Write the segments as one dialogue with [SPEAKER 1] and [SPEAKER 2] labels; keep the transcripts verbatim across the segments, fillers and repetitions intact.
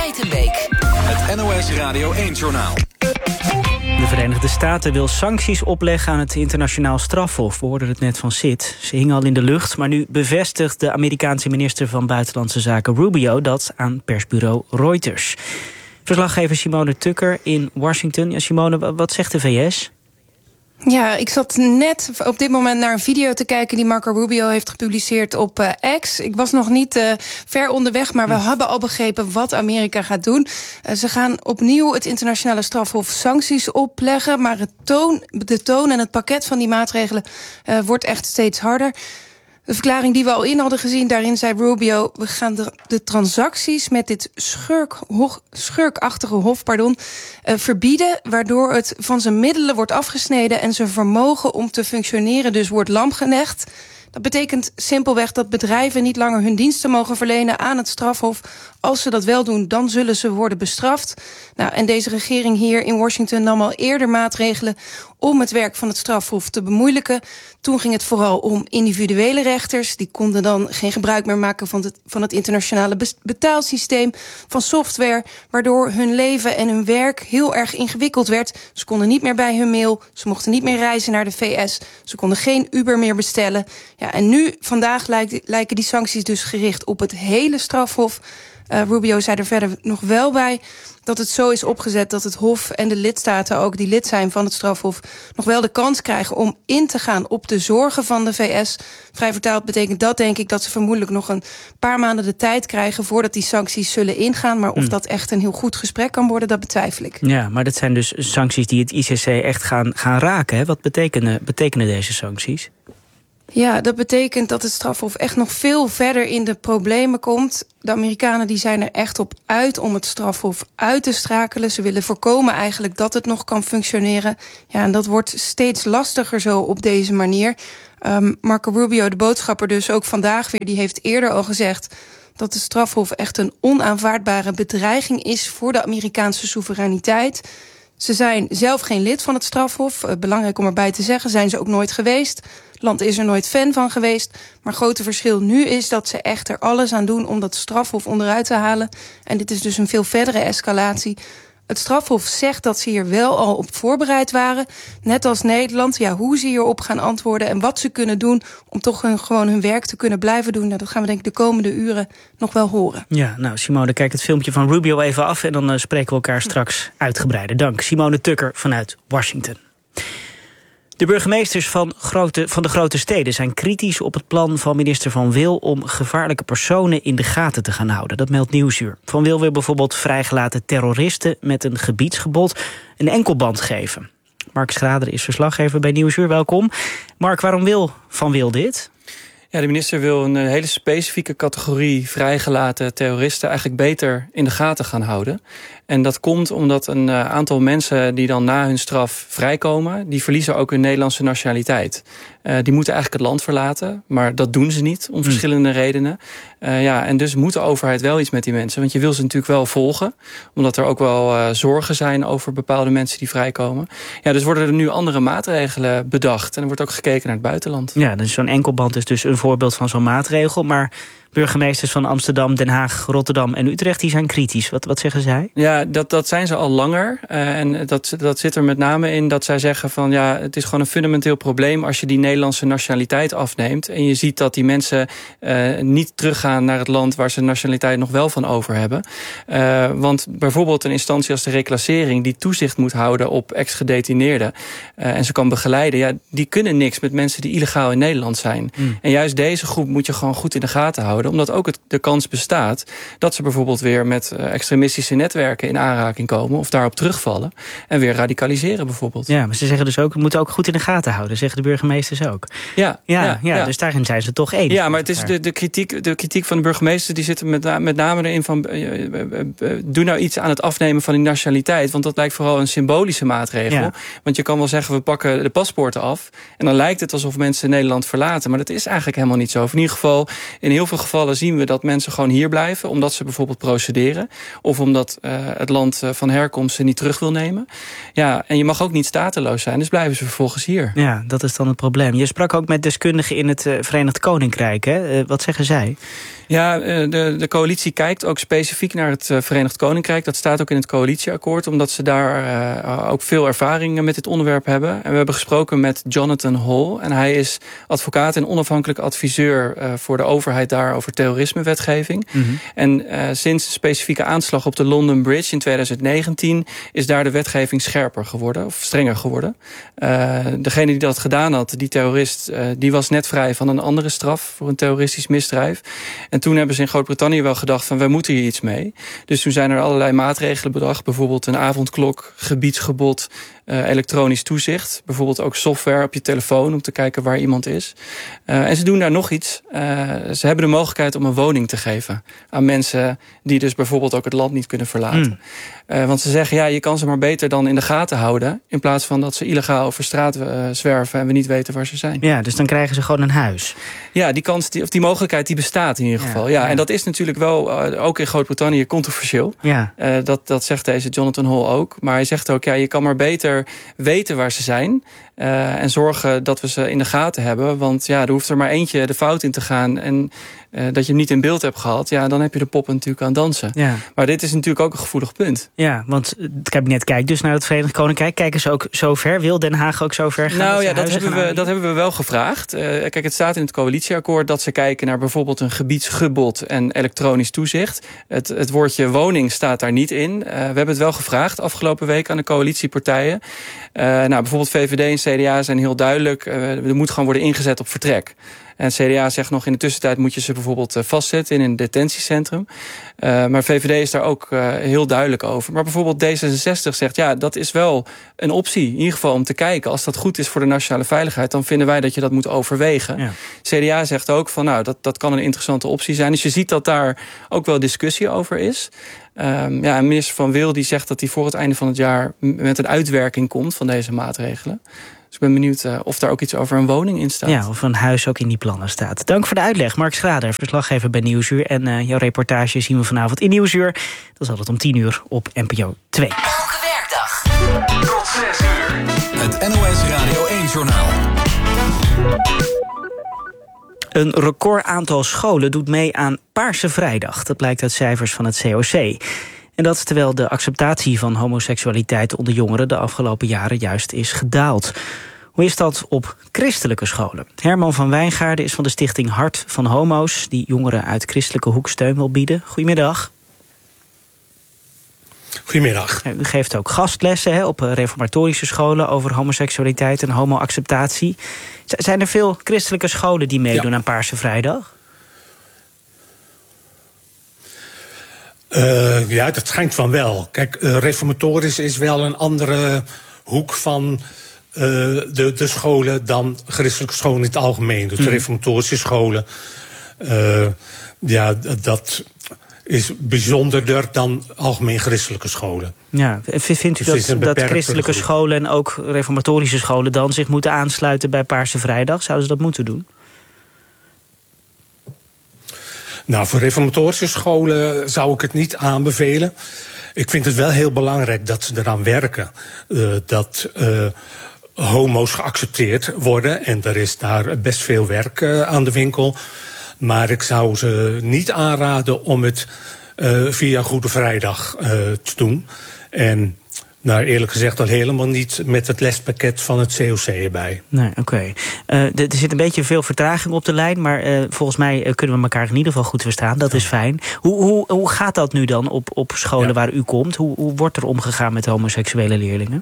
[SPEAKER 1] Feitenweek.
[SPEAKER 2] Het N O S Radio één-journaal.
[SPEAKER 3] De Verenigde Staten wil sancties opleggen aan het internationaal strafhof. We hoorden het net van Sid. Ze hingen al in de lucht, maar nu bevestigt de Amerikaanse minister van Buitenlandse Zaken Rubio dat aan persbureau Reuters. Verslaggever Simone Tukker in Washington. Ja, Simone, wat zegt de V S?
[SPEAKER 4] Ja, ik zat net op dit moment naar een video te kijken die Marco Rubio heeft gepubliceerd op uh, X. Ik was nog niet uh, ver onderweg, maar we hm. hebben al begrepen wat Amerika gaat doen. Uh, ze gaan opnieuw het internationale strafhof sancties opleggen, maar het toon, de toon en het pakket van die maatregelen uh, wordt echt steeds harder. De verklaring die we al in hadden gezien, daarin zei Rubio, we gaan de, de transacties met dit schurk, ho, schurkachtige hof pardon, uh, verbieden, waardoor het van zijn middelen wordt afgesneden en zijn vermogen om te functioneren dus wordt lamgelegd. Dat betekent simpelweg dat bedrijven niet langer hun diensten mogen verlenen aan het strafhof. Als ze dat wel doen, dan zullen ze worden bestraft. Nou, en deze regering hier in Washington nam al eerder maatregelen om het werk van het strafhof te bemoeilijken. Toen ging het vooral om individuele rechters. Die konden dan geen gebruik meer maken van het, van het internationale betaalsysteem, van software, waardoor hun leven en hun werk heel erg ingewikkeld werd. Ze konden niet meer bij hun mail, ze mochten niet meer reizen naar de V S, ze konden geen Uber meer bestellen. Ja, en nu, vandaag, lijken die sancties dus gericht op het hele strafhof. Uh, Rubio zei er verder nog wel bij dat het zo is opgezet dat het Hof en de lidstaten ook die lid zijn van het strafhof nog wel de kans krijgen om in te gaan op de zorgen van de V S. Vrij vertaald betekent dat denk ik dat ze vermoedelijk nog een paar maanden de tijd krijgen voordat die sancties zullen ingaan. Maar of mm. dat echt een heel goed gesprek kan worden, dat betwijfel ik.
[SPEAKER 3] Ja, maar dat zijn dus sancties die het I C C echt gaan, gaan raken. Hè? Wat betekenen, betekenen deze sancties?
[SPEAKER 4] Ja, dat betekent dat het strafhof echt nog veel verder in de problemen komt. De Amerikanen die zijn er echt op uit om het strafhof uit te schakelen. Ze willen voorkomen eigenlijk dat het nog kan functioneren. Ja, en dat wordt steeds lastiger zo op deze manier. Um, Marco Rubio, de boodschapper dus ook vandaag weer, die heeft eerder al gezegd dat het strafhof echt een onaanvaardbare bedreiging is voor de Amerikaanse soevereiniteit. Ze zijn zelf geen lid van het strafhof. Uh, belangrijk om erbij te zeggen, zijn ze ook nooit geweest. Het land is er nooit fan van geweest. Maar het grote verschil nu is dat ze echt er alles aan doen om dat strafhof onderuit te halen. En dit is dus een veel verdere escalatie. Het strafhof zegt dat ze hier wel al op voorbereid waren. Net als Nederland. Ja, hoe ze hierop gaan antwoorden en wat ze kunnen doen om toch hun, gewoon hun werk te kunnen blijven doen. Nou, dat gaan we denk ik de komende uren nog wel horen.
[SPEAKER 3] Ja, nou Simone, kijk het filmpje van Rubio even af en dan uh, spreken we elkaar straks uitgebreider. Dank. Simone Tukker vanuit Washington. De burgemeesters van, grote, van de grote steden zijn kritisch op het plan van minister Van Wil om gevaarlijke personen in de gaten te gaan houden. Dat meldt Nieuwsuur. Van Wil wil bijvoorbeeld vrijgelaten terroristen met een gebiedsgebod een enkelband geven. Mark Schrader is verslaggever bij Nieuwsuur. Welkom. Mark, waarom wil Van Wil dit?
[SPEAKER 5] Ja, de minister wil een hele specifieke categorie vrijgelaten terroristen eigenlijk beter in de gaten gaan houden. En dat komt omdat een aantal mensen die dan na hun straf vrijkomen, die verliezen ook hun Nederlandse nationaliteit. Uh, die moeten eigenlijk het land verlaten, maar dat doen ze niet om verschillende hmm. redenen. Uh, ja, en dus moet de overheid wel iets met die mensen, want je wil ze natuurlijk wel volgen, omdat er ook wel uh, zorgen zijn over bepaalde mensen die vrijkomen. Ja, dus worden er nu andere maatregelen bedacht en er wordt ook gekeken naar het buitenland.
[SPEAKER 3] Ja, dus zo'n enkelband is dus een voorbeeld van zo'n maatregel, maar burgemeesters van Amsterdam, Den Haag, Rotterdam en Utrecht die zijn kritisch. Wat, wat zeggen zij?
[SPEAKER 5] Ja, dat, dat zijn ze al langer. Uh, en dat, dat zit er met name in dat zij zeggen van ja, het is gewoon een fundamenteel probleem als je die Nederlandse nationaliteit afneemt. En je ziet dat die mensen uh, niet teruggaan naar het land waar ze de nationaliteit nog wel van over hebben. Uh, want bijvoorbeeld een instantie als de reclassering die toezicht moet houden op ex-gedetineerden uh, en ze kan begeleiden, ja, die kunnen niks met mensen die illegaal in Nederland zijn. Mm. En juist deze groep moet je gewoon goed in de gaten houden, omdat ook het, de kans bestaat dat ze bijvoorbeeld weer met uh, extremistische netwerken in aanraking komen of daarop terugvallen en weer radicaliseren bijvoorbeeld.
[SPEAKER 3] Ja, maar ze zeggen dus ook, we moeten ook goed in de gaten houden, zeggen de burgemeesters ook.
[SPEAKER 5] Ja,
[SPEAKER 3] ja,
[SPEAKER 5] ja,
[SPEAKER 3] ja,
[SPEAKER 5] ja.
[SPEAKER 3] Dus daarin zijn ze toch eens.
[SPEAKER 5] Ja, maar het is de, de, kritiek, de kritiek van de burgemeesters die zitten met, na, met name erin van uh, uh, uh, uh, doe nou iets aan het afnemen van die nationaliteit, want dat lijkt vooral een symbolische maatregel. Ja. Want je kan wel zeggen, we pakken de paspoorten af en dan lijkt het alsof mensen Nederland verlaten, maar dat is eigenlijk helemaal niet zo. Of in ieder geval, in heel veel gevallen zien we dat mensen gewoon hier blijven, omdat ze bijvoorbeeld procederen, of omdat uh, het land van herkomst ze niet terug wil nemen. Ja, en je mag ook niet stateloos zijn, dus blijven ze vervolgens hier.
[SPEAKER 3] Ja, dat is dan het probleem. Je sprak ook met deskundigen in het uh, Verenigd Koninkrijk, hè? Uh, wat zeggen zij?
[SPEAKER 5] Ja, de, de coalitie kijkt ook specifiek naar het Verenigd Koninkrijk. Dat staat ook in het coalitieakkoord, omdat ze daar uh, ook veel ervaring met dit onderwerp hebben. En we hebben gesproken met Jonathan Hall. En hij is advocaat en onafhankelijk adviseur uh, voor de overheid daar over terrorismewetgeving. Mm-hmm. En uh, sinds de specifieke aanslag op de London Bridge in twintig negentien is daar de wetgeving scherper geworden, of strenger geworden. Uh, degene die dat gedaan had, die terrorist, uh, die was net vrij van een andere straf voor een terroristisch misdrijf. En toen hebben ze in Groot-Brittannië wel gedacht van, wij moeten hier iets mee. Dus toen zijn er allerlei maatregelen bedacht. Bijvoorbeeld een avondklok, gebiedsgebod, uh, elektronisch toezicht. Bijvoorbeeld ook software op je telefoon om te kijken waar iemand is. Uh, en ze doen daar nog iets. Uh, ze hebben de mogelijkheid om een woning te geven aan mensen die dus bijvoorbeeld ook het land niet kunnen verlaten. Mm. Uh, want ze zeggen, ja, je kan ze maar beter dan in de gaten houden, in plaats van dat ze illegaal over straat uh, zwerven en we niet weten waar ze zijn.
[SPEAKER 3] Ja, dus dan krijgen ze gewoon een huis.
[SPEAKER 5] Ja, die kans, die, of die mogelijkheid die bestaat in ieder geval. Ja, ja, ja. En dat is natuurlijk wel, uh, ook in Groot-Brittannië, controversieel. Ja. Uh, dat, dat zegt deze Jonathan Hall ook. Maar hij zegt ook, ja, je kan maar beter weten waar ze zijn. Uh, en zorgen dat we ze in de gaten hebben. Want ja, er hoeft er maar eentje de fout in te gaan. En uh, dat je hem niet in beeld hebt gehad. Ja, dan heb je de poppen natuurlijk aan dansen. Ja. Maar dit is natuurlijk ook een gevoelig punt.
[SPEAKER 3] Ja, want het kabinet kijkt dus naar het Verenigd Koninkrijk. Kijken ze ook zo ver? Wil Den Haag ook zo ver gaan?
[SPEAKER 5] Nou ja, dat hebben, we, dat hebben we wel gevraagd. Uh, kijk, het staat in het coalitieakkoord dat ze kijken naar bijvoorbeeld een gebiedsgebod en elektronisch toezicht. Het, het woordje woning staat daar niet in. Uh, we hebben het wel gevraagd afgelopen week aan de coalitiepartijen. Uh, nou, bijvoorbeeld V V D en C D A zijn heel duidelijk. Uh, er moet gewoon worden ingezet op vertrek. En het C D A zegt nog in de tussentijd moet je ze bijvoorbeeld vastzetten in een detentiecentrum. Uh, maar V V D is daar ook uh, heel duidelijk over. Maar bijvoorbeeld D zesenzestig zegt, ja, dat is wel een optie. In ieder geval om te kijken. Als dat goed is voor de nationale veiligheid, dan vinden wij dat je dat moet overwegen. Ja. C D A zegt ook van, nou, dat, dat kan een interessante optie zijn. Dus je ziet dat daar ook wel discussie over is. Um, ja, en minister Van Wil die zegt dat hij voor het einde van het jaar met een uitwerking komt van deze maatregelen. Dus ik ben benieuwd uh, of daar ook iets over een woning in staat.
[SPEAKER 3] Ja, of een huis ook in die plannen staat. Dank voor de uitleg, Mark Schrader, verslaggever bij Nieuwsuur. En uh, jouw reportage zien we vanavond in Nieuwsuur. Dat is altijd om tien uur op N P O twee.
[SPEAKER 2] Elke werkdag tot zes uur. Het N O S Radio één-journaal.
[SPEAKER 3] Een record aantal scholen doet mee aan Paarse Vrijdag. Dat blijkt uit cijfers van het C O C. En dat is terwijl de acceptatie van homoseksualiteit onder jongeren de afgelopen jaren juist is gedaald. Hoe is dat op christelijke scholen? Herman van Wijngaarden is van de stichting Hart van Homo's, die jongeren uit christelijke hoek steun wil bieden. Goedemiddag.
[SPEAKER 1] Goedemiddag.
[SPEAKER 3] U geeft ook gastlessen hè, op reformatorische scholen over homoseksualiteit en homoacceptatie. Zijn er veel christelijke scholen die meedoen ja. aan Paarse Vrijdag?
[SPEAKER 1] Uh, ja, dat schijnt van wel. Kijk, uh, reformatorisch is wel een andere hoek van uh, de, de scholen dan christelijke scholen in het algemeen. Dus de reformatorische scholen, uh, ja, dat is bijzonderder dan algemeen christelijke scholen.
[SPEAKER 3] Ja, vindt u dus dat, dat christelijke groep. scholen en ook reformatorische scholen dan zich moeten aansluiten bij Paarse Vrijdag? Zouden ze dat moeten doen?
[SPEAKER 1] Nou, voor reformatorische scholen zou ik het niet aanbevelen. Ik vind het wel heel belangrijk dat ze eraan werken. Uh, dat uh, homo's geaccepteerd worden. En er is daar best veel werk uh, aan de winkel. Maar ik zou ze niet aanraden om het uh, via Goede Vrijdag uh, te doen. En nou, eerlijk gezegd al helemaal niet met het lespakket van het C O C erbij.
[SPEAKER 3] Nee, oké. Okay. Uh, er zit een beetje veel vertraging op de lijn, maar uh, volgens mij uh, kunnen we elkaar in ieder geval goed verstaan. Dat ja. is fijn. Hoe, hoe, hoe gaat dat nu dan op, op scholen ja. waar u komt? Hoe, hoe wordt er omgegaan met homoseksuele leerlingen?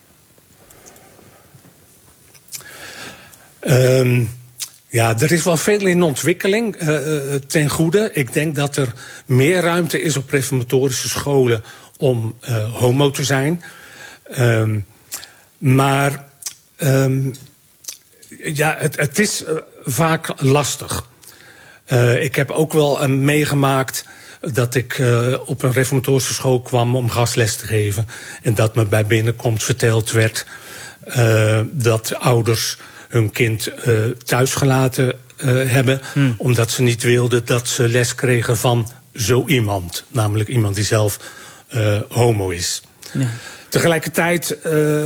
[SPEAKER 3] Um,
[SPEAKER 1] ja, er is wel veel in ontwikkeling uh, ten goede. Ik denk dat er meer ruimte is op reformatorische scholen om uh, homo te zijn. Um, maar um, ja, het, het is uh, vaak lastig. Uh, ik heb ook wel uh, meegemaakt dat ik uh, op een reformatorische school kwam om gastles te geven. En dat me bij binnenkomst verteld werd uh, dat ouders hun kind uh, thuisgelaten uh, hebben. Hmm. Omdat ze niet wilden dat ze les kregen van zo iemand. Namelijk iemand die zelf Uh, homo is. Ja. Tegelijkertijd... Uh...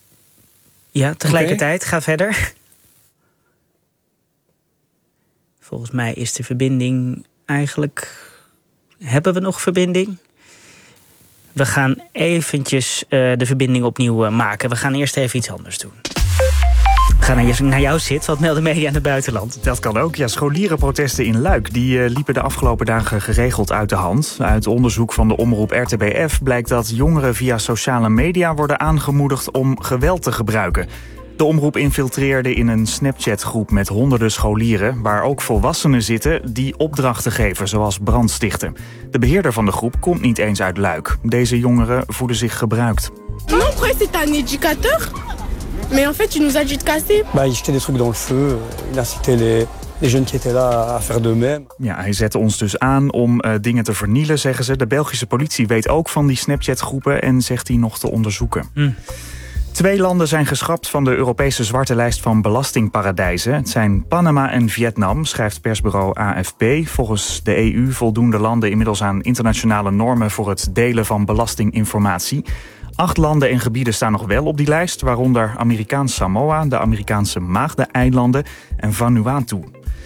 [SPEAKER 3] Ja, tegelijkertijd. Okay. Ga verder. Volgens mij is de verbinding eigenlijk... Hebben we nog verbinding? We gaan eventjes uh, de verbinding opnieuw uh, maken. We gaan eerst even iets anders doen. We gaan naar, naar jou, Sid. Wat melden media in het buitenland?
[SPEAKER 6] Dat kan ook. Ja, scholierenprotesten in Luik die uh, liepen de afgelopen dagen geregeld uit de hand. Uit onderzoek van de omroep R T B F blijkt dat jongeren via sociale media worden aangemoedigd om geweld te gebruiken. De omroep infiltreerde in een Snapchat-groep met honderden scholieren, waar ook volwassenen zitten die opdrachten geven, zoals brandstichten. De beheerder van de groep komt niet eens uit Luik. Deze jongeren voelen zich gebruikt.
[SPEAKER 7] Mon frère, c'est un éducateur. Mais en fait, il nous a dit de casser.
[SPEAKER 8] Bah, il jetait des trucs dans le feu. Il incitait les, les jeunes qui étaient là à faire de même.
[SPEAKER 6] Ja, hij zette ons dus aan om uh, dingen te vernielen, zeggen ze. De Belgische politie weet ook van die Snapchat-groepen en zegt die nog te onderzoeken. Mm. Twee landen zijn geschrapt van de Europese zwarte lijst van belastingparadijzen. Het zijn Panama en Vietnam, schrijft persbureau A F P. Volgens de E U voldoen de landen inmiddels aan internationale normen voor het delen van belastinginformatie. Acht landen en gebieden staan nog wel op die lijst, waaronder Amerikaans Samoa, de Amerikaanse Maagdeneilanden en Vanuatu.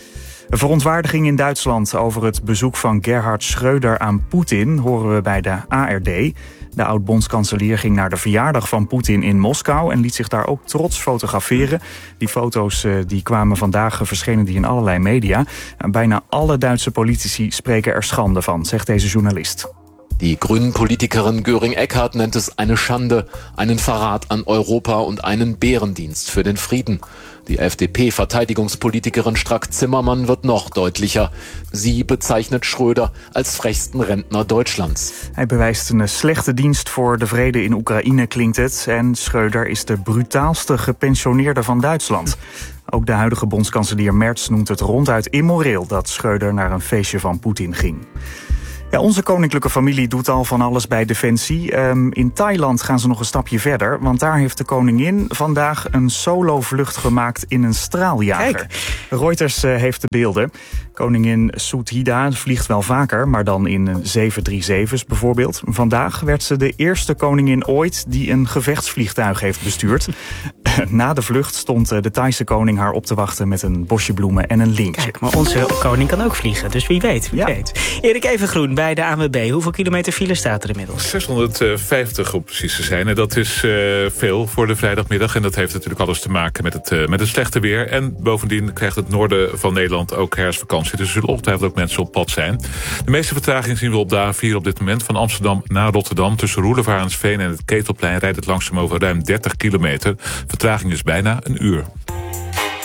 [SPEAKER 6] Een verontwaardiging in Duitsland over het bezoek van Gerhard Schröder aan Poetin horen we bij de A R D. De oud-bondskanselier ging naar de verjaardag van Poetin in Moskou en liet zich daar ook trots fotograferen. Die foto's uh, die kwamen vandaag, verschenen die in allerlei media. En bijna alle Duitse politici spreken er schande van, zegt deze journalist.
[SPEAKER 9] Die Grünen-Politikerin Göring-Eckardt nennt es eine Schande, einen Verrat an Europa und einen Bärendienst für den Frieden. Die F D P-Verteidigungspolitikerin Strack-Zimmermann wird noch deutlicher. Sie bezeichnet Schröder als frechsten Rentner Deutschlands.
[SPEAKER 6] Hij bewijst een slechte dienst voor de vrede in Oekraïne, klinkt het. En Schröder is de brutaalste gepensioneerde van Duitsland. Ook de huidige bondskanselier Merz noemt het ronduit immoreel dat Schröder naar een feestje van Poetin ging. Ja, onze koninklijke familie doet al van alles bij Defensie. Um, in Thailand gaan ze nog een stapje verder, want daar heeft de koningin vandaag een solovlucht gemaakt in een straaljager. Kijk. Reuters uh, heeft de beelden. Koningin Suthida vliegt wel vaker, maar dan in zeven drie zeven's bijvoorbeeld. Vandaag werd ze de eerste koningin ooit die een gevechtsvliegtuig heeft bestuurd. Na de vlucht stond de Thaise koning haar op te wachten met een bosje bloemen en een lintje.
[SPEAKER 3] Kijk, maar onze koning kan ook vliegen, dus wie weet, wie ja. weet. Erik Evengroen bij de A N W B. Hoeveel kilometer file staat er inmiddels?
[SPEAKER 10] zeshonderdvijftig om precies te zijn. En dat is uh, veel voor de vrijdagmiddag. En dat heeft natuurlijk alles te maken met het, uh, met het slechte weer. En bovendien krijgt het noorden van Nederland ook herfstvakantie. Dus er zullen ongetwijfeld ook mensen op pad zijn. De meeste vertraging zien we op de A vier op dit moment. Van Amsterdam naar Rotterdam. Tussen Roelevarensveen en het Ketelplein rijdt het langzaam over ruim dertig kilometer. Vertraging is bijna een uur.